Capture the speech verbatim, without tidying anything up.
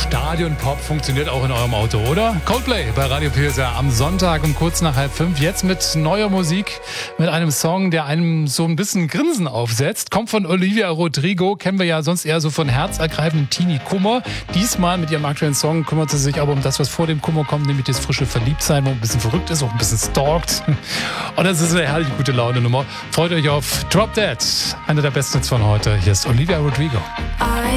Stadion-Pop funktioniert auch in eurem Auto, oder? Coldplay bei Radio P S R am Sonntag um kurz nach halb fünf. Jetzt mit neuer Musik, mit einem Song, der einem so ein bisschen Grinsen aufsetzt. Kommt von Olivia Rodrigo, kennen wir ja sonst eher so von herzergreifendem Teenie-Kummer. Diesmal mit ihrem aktuellen Song kümmert sie sich aber um das, was vor dem Kummer kommt, nämlich das frische Verliebtsein, wo ein bisschen verrückt ist, auch ein bisschen stalkt. Und das ist eine herrlich gute Laune-Nummer. Freut euch auf Drop Dead, einer der besten Hits von heute. Hier ist Olivia Rodrigo. I